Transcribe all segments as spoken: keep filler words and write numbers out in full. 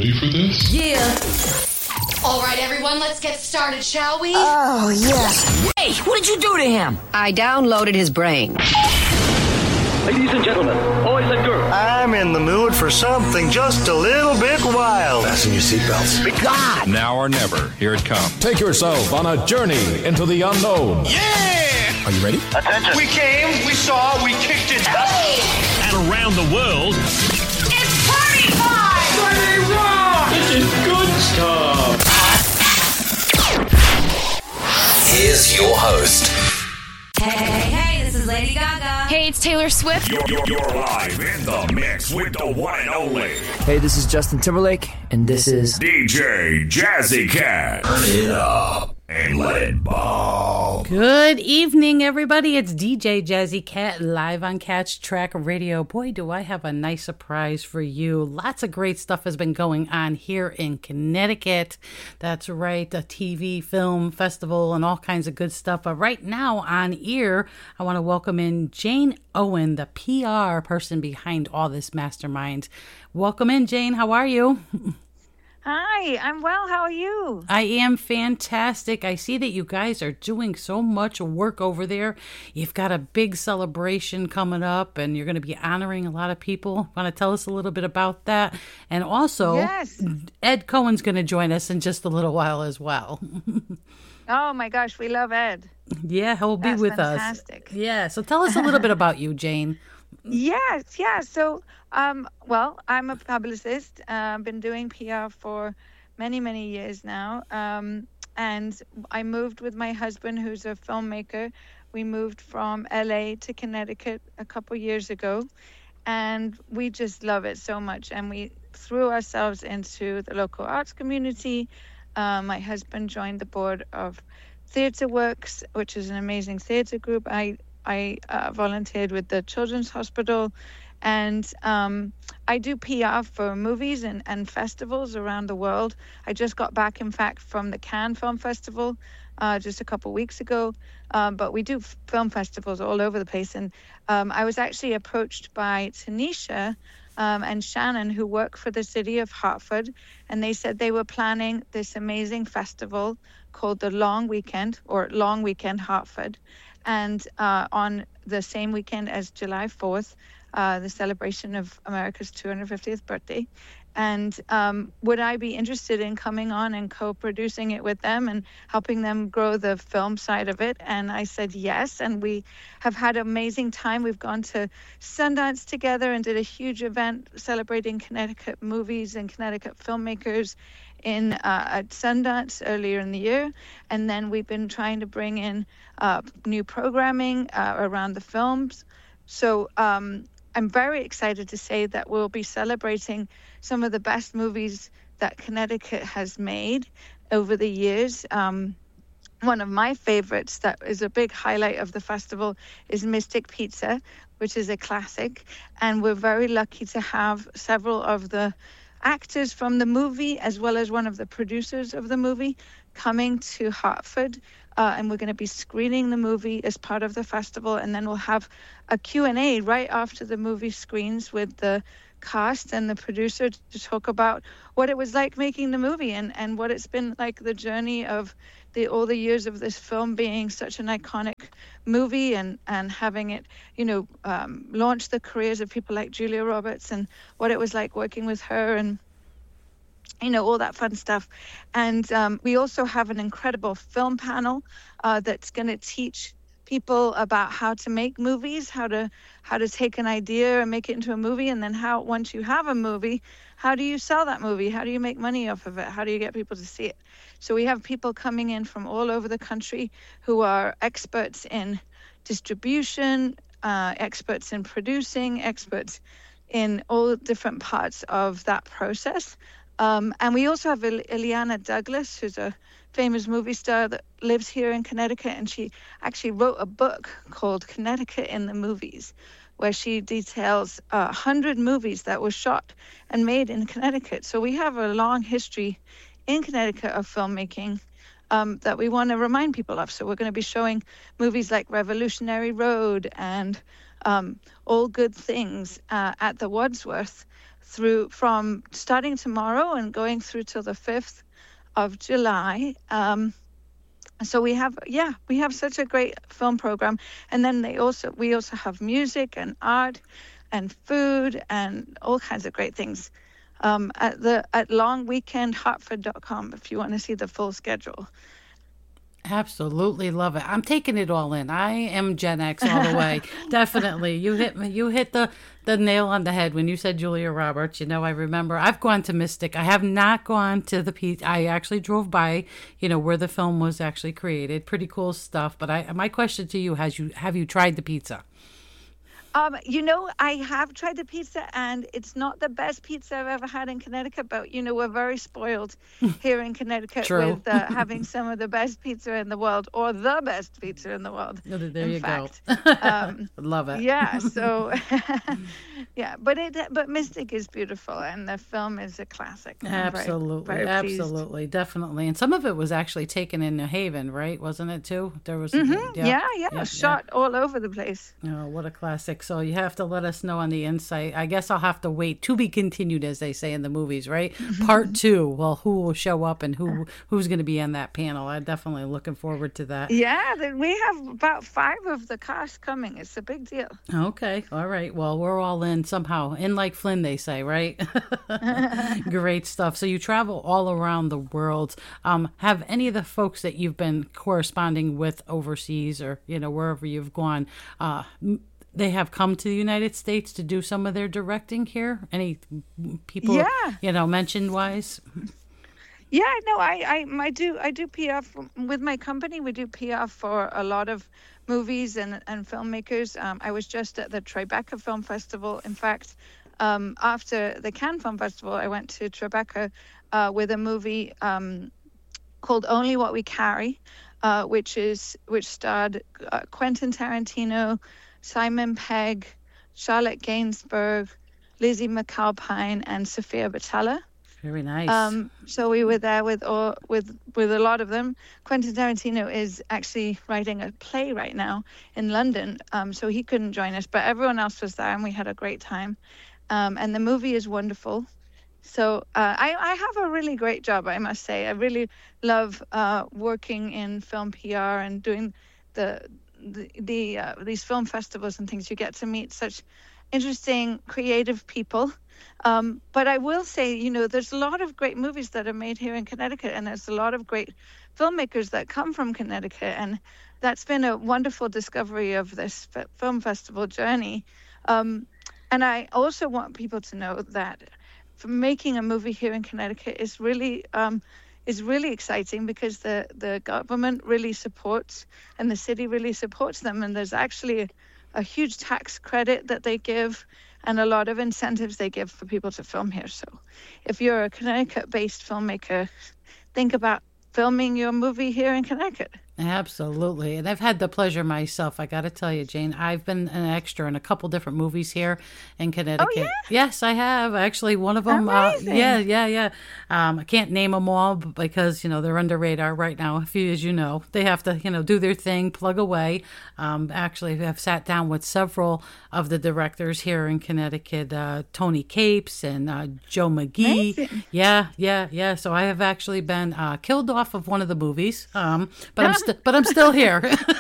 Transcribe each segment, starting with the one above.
ready for this? Yeah. All right, everyone, let's get started, shall we? Oh, yes. Hey, what did you do to him? I downloaded his brain. Ladies and gentlemen, boys and girls. I'm in the mood for something just a little bit wild. Fasten your seatbelts. God! Now or never, here it comes. Take yourself on a journey into the unknown. Yeah! Are you ready? Attention. We came, we saw, we kicked it. Hey! And around the world... It's party time! Party rock! This is good stuff. Here's your host. Hey, hey, hey, this is Lady Gaga. Hey, it's Taylor Swift. You're, you're, you're live in the mix with the one and only. Hey, this is Justin Timberlake, and this is D J Jazzy Cat. Turn it up and let it ball. Good evening, everybody. It's D J Jazzy Cat live on Catch Track Radio. Boy, do I have a nice surprise for you. Lots of great stuff has been going on here in Connecticut. That's right, a T V, film, festival, and all kinds of good stuff. But right now on air, I want to welcome in Jane Owen, the P R person behind all this mastermind. Welcome in, Jane. How are you? Hi, I'm well. How are you? I am fantastic. I see that you guys are doing so much work over there. You've got a big celebration coming up, and you're going to be honoring a lot of people. Want to tell us a little bit about that? And also, yes. Ed Cohen's going to join us in just a little while as well. Oh, my gosh. We love Ed. Yeah, he'll be That's with fantastic. us. Yeah, so tell us a little bit about you, Jane. Yes, yeah. So, um, well, I'm a publicist. Uh, I've been doing P R for many, many years now. Um, and I moved with my husband, who's a filmmaker. We moved from L A to Connecticut a couple years ago. And we just love it so much. And we threw ourselves into the local arts community. Uh, my husband joined the board of Theatre Works, which is an amazing theatre group. I I uh, volunteered with the Children's Hospital, and um, I do P R for movies and, and festivals around the world. I just got back, in fact, from the Cannes Film Festival uh, just a couple weeks ago, um, but we do f- film festivals all over the place. And um, I was actually approached by Tanisha um, and Shannon, who work for the city of Hartford, and they said they were planning this amazing festival called the Long Weekend, or Long Weekend Hartford. And uh, on the same weekend as July fourth, uh, the celebration of America's two hundred fiftieth birthday. And um, would I be interested in coming on and co-producing it with them and helping them grow the film side of it? And I said yes. And we have had an amazing time. We've gone to Sundance together and did a huge event celebrating Connecticut movies and Connecticut filmmakers in uh, at Sundance earlier in the year. And then we've been trying to bring in uh, new programming uh, around the films. So um, I'm very excited to say that we'll be celebrating some of the best movies that Connecticut has made over the years. Um, one of my favorites that is a big highlight of the festival is Mystic Pizza, which is a classic. And we're very lucky to have several of the actors from the movie, as well as one of the producers of the movie, coming to Hartford. Uh, and we're going to be screening the movie as part of the festival. And then we'll have a Q and A right after the movie screens with the cast and the producer to talk about what it was like making the movie and, and what it's been like, the journey of the all the years of this film being such an iconic movie and, and having it, you know, um, launch the careers of people like Julia Roberts and what it was like working with her and, you know, all that fun stuff. And um, we also have an incredible film panel uh, that's going to teach people about how to make movies, how to how to take an idea and make it into a movie, and then how, once you have a movie, how do you sell that movie? How do you make money off of it? How do you get people to see it? So we have people coming in from all over the country who are experts in distribution, uh, experts in producing, experts in all different parts of that process. Um, and we also have Il- Ileana Douglas, who's a famous movie star that lives here in Connecticut, and she actually wrote a book called Connecticut in the Movies, where she details a uh, hundred movies that were shot and made in Connecticut. So we have a long history in Connecticut of filmmaking um, that we want to remind people of. So we're going to be showing movies like Revolutionary Road and um, All Good Things uh, at the Wadsworth through from starting tomorrow and going through till the fifth of July. Um, so we have, yeah, we have such a great film program. And then they also, we also have music and art and food and all kinds of great things um, at the at long weekend hartford dot com if you want to see the full schedule. Absolutely love it. I'm taking it all in. I am Gen X all the way. Definitely. You hit me. You hit the, the nail on the head when you said Julia Roberts. You know, I remember I've gone to Mystic. I have not gone to the pizza. I actually drove by, you know, where the film was actually created. Pretty cool stuff. But I, my question to you, has you have you tried the pizza? Um, you know, I have tried the pizza, and it's not the best pizza I've ever had in Connecticut, but, you know, we're very spoiled here in Connecticut True. with uh, having some of the best pizza in the world, or the best pizza in the world. There in you fact. go. um, Love it. Yeah, so, yeah, but it, but Mystic is beautiful, and the film is a classic. I'm Absolutely, very, very absolutely, pleased. Definitely. And some of it was actually taken in New Haven, right? Wasn't it, too? There was, mm-hmm. yeah, yeah, yeah, yeah, shot yeah. all over the place. Oh, what a classic. So you have to let us know on the insight. I guess I'll have to wait to be continued, as they say in the movies, right? Part two. Well, who will show up and who who's going to be on that panel? I'm definitely looking forward to that. Yeah, we have about five of the cast coming. It's a big deal. Okay. All right. Well, we're all in somehow. In like Flynn, they say, right? Great stuff. So you travel all around the world. Um, have any of the folks that you've been corresponding with overseas, or, you know, wherever you've gone, uh, they have come to the United States to do some of their directing here? Any people, yeah. you know, mentioned wise? Yeah, no, I, I, I do, I do P R for, with my company. We do P R for a lot of movies and, and filmmakers. Um, I was just at the Tribeca Film Festival. In fact, um, after the Cannes Film Festival, I went to Tribeca uh, with a movie um, called Only What We Carry, uh, which is which starred uh, Quentin Tarantino, Simon Pegg, Charlotte Gainsbourg, Lizzie McAlpine, and Sophia Botella. Very nice. Um, so we were there with all, with with a lot of them. Quentin Tarantino is actually writing a play right now in London, um, so he couldn't join us, but everyone else was there, and we had a great time. Um, and the movie is wonderful. So uh, I, I have a really great job, I must say. I really love uh, working in film P R and doing the the, the uh, these film festivals and things. You get to meet such interesting, creative people. Um, but I will say, you know, there's a lot of great movies that are made here in Connecticut, and there's a lot of great filmmakers that come from Connecticut, and that's been a wonderful discovery of this f- film festival journey. Um, and I also want people to know that for making a movie here in Connecticut is really um, is really exciting, because the, the government really supports, and the city really supports them, and there's actually a, a huge tax credit that they give, and a lot of incentives they give for people to film here. So if you're a Connecticut-based filmmaker, think about filming your movie here in Connecticut. Absolutely. And I've had the pleasure myself, I got to tell you, Jane, I've been an extra in a couple different movies here in Connecticut. Oh, yeah? Yes, I have. Actually, one of them. Uh, yeah, yeah, yeah. Um, I can't name them all because, you know, they're under radar right now. A few, as you know, they have to, you know, do their thing, plug away. Um, actually, I've sat down with several of the directors here in Connecticut, uh, Tony Capes and uh, Joe McGee. Amazing. Yeah, yeah, yeah. So I have actually been uh, killed off of one of the movies, um, but I'm still. But I'm still here.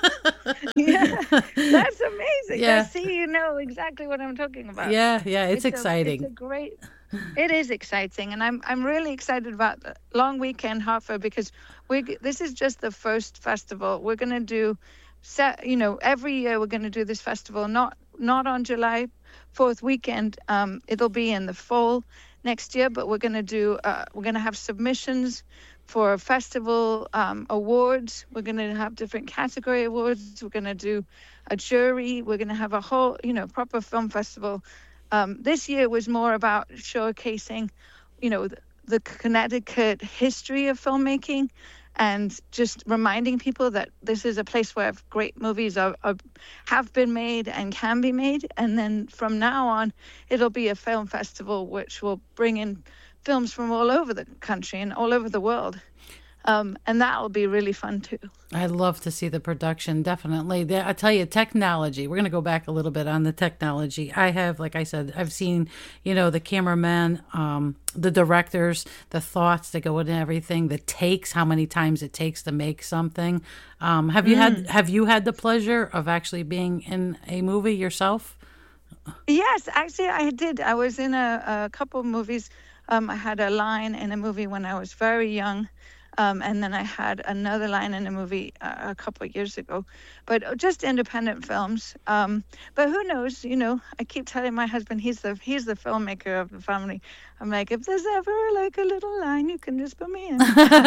Yeah, that's amazing. Yeah. I see you know exactly what I'm talking about. Yeah, yeah, it's, it's exciting. A, it's a great. It is exciting, and I'm I'm really excited about the Long Weekend Hartford, because we this is just the first festival. We're going to do, set you know, every year we're going to do this festival. Not not on July fourth weekend. Um, it'll be in the fall next year, but we're going to do. Uh, we're going to have submissions for festival um, awards. We're going to have different category awards. We're going to do a jury. We're going to have a whole, you know, proper film festival. Um, this year was more about showcasing, you know, the, the Connecticut history of filmmaking, and just reminding people that this is a place where great movies are, are have been made and can be made. And then from now on, it'll be a film festival which will bring in films from all over the country and all over the world. Um, and that will be really fun too. I love to see the production, definitely. The- I tell you, technology, we're going to go back a little bit on the technology. I have, like I said, I've seen, you know, the cameramen, um, the directors, the thoughts that go into everything, the takes, how many times it takes to make something. Um, have you mm. had have you had the pleasure of actually being in a movie yourself? Yes, actually I did. I was in a, a couple of movies. Um, I had a line in a movie when I was very young. Um, and then I had another line in a movie uh, a couple of years ago, but just independent films. Um, but who knows? You know, I keep telling my husband he's the he's the filmmaker of the family. I'm like, if there's ever like a little line, you can just put me in.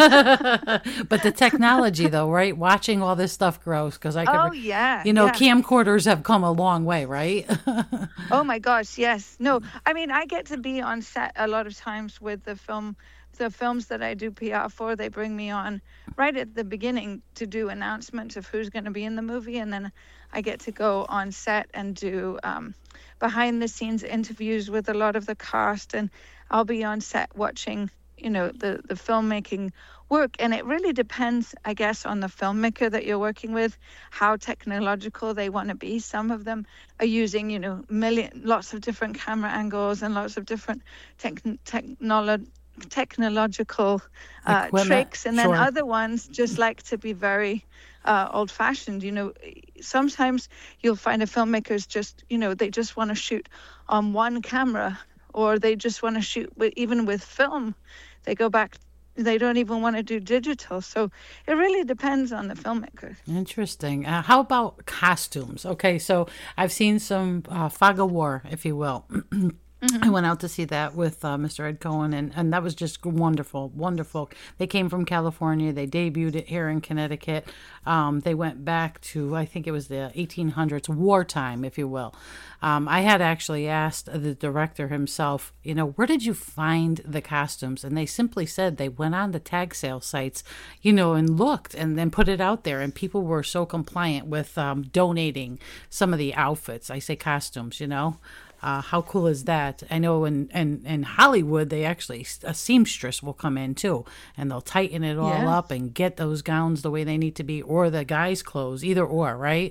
But the technology, though, right? Watching all this stuff grow, because I could, oh yeah, you know, yeah. camcorders have come a long way, right? Oh my gosh, yes. No, I mean, I get to be on set a lot of times with the film. The films that I do P R for, they bring me on right at the beginning to do announcements of who's going to be in the movie, and then I get to go on set and do um, behind the scenes interviews with a lot of the cast, and I'll be on set watching, you know, the the filmmaking work. And it really depends, I guess, on the filmmaker that you're working with, how technological they want to be. Some of them are using, you know, million lots of different camera angles and lots of different tech technology technological uh, tricks, and then sure. other ones just like to be very uh, old-fashioned. You know, sometimes you'll find a filmmaker's just, you know, they just want to shoot on one camera, or they just want to shoot with, even with film. They go back, they don't even want to do digital. So it really depends on the filmmaker. Interesting. Uh, how about costumes? Okay, so I've seen some uh, Fog of War, if you will. Mm-hmm. I went out to see that with uh, Mister Ed Cohen, and, and that was just wonderful, wonderful. They came from California. They debuted it here in Connecticut. Um, they went back to, I think it was the eighteen hundreds, wartime, if you will. Um, I had actually asked the director himself, you know, where did you find the costumes? And they simply said they went on the tag sale sites, you know, and looked and then put it out there. And people were so compliant with um, donating some of the outfits. I say costumes, you know. Uh, how cool is that? I know in, in, in Hollywood, they actually, a seamstress will come in too, and they'll tighten it all yeah. up and get those gowns the way they need to be, or the guys' clothes, either or, right?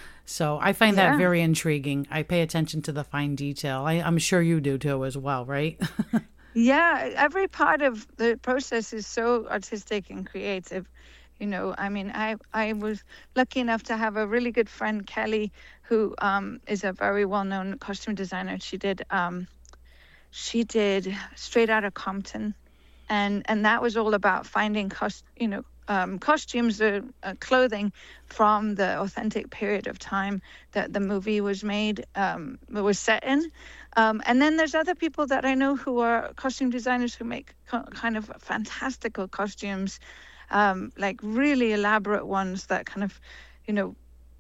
So I find yeah. that very intriguing. I pay attention to the fine detail. I, I'm sure you do too as well, right? Yeah, every part of the process is so artistic and creative. You know, I mean, I I was lucky enough to have a really good friend, Kelly, who um, is a very well-known costume designer. She did um, she did Straight Outta Compton, and and that was all about finding cost, you know, um, costumes or uh, clothing from the authentic period of time that the movie was made, um, was set in. Um, and then there's other people that I know who are costume designers who make co- kind of fantastical costumes. Um, like really elaborate ones that kind of, you know,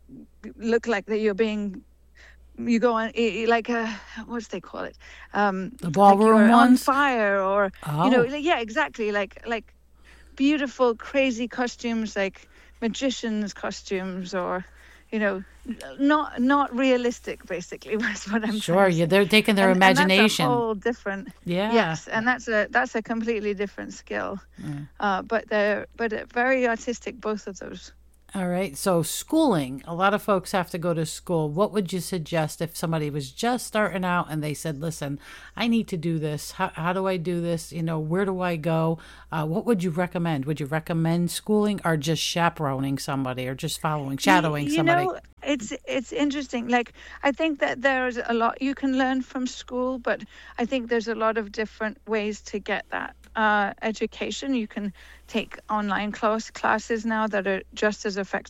look like that you're being, you go on like a, what do they call it? Um, the ballroom like ones? On fire, or oh. you know, yeah, exactly, like like beautiful, crazy costumes, like magicians' costumes, or you know, not not realistic. Basically, was what I'm sure. Yeah, they're taking their and, imagination. And that's a whole different. Yeah. Yes, and that's a that's a completely different skill. Mm. Uh, but they're but very artistic, both of those. All right. So schooling, a lot of folks have to go to school. What would you suggest if somebody was just starting out and they said, listen, I need to do this. How, how do I do this? You know, where do I go? Uh, what would you recommend? Would you recommend schooling or just chaperoning somebody or just following, shadowing you, you somebody? Know, it's it's interesting. Like, I think that there's a lot you can learn from school, but I think there's a lot of different ways to get that uh, education. You can take online class classes now that are just as effective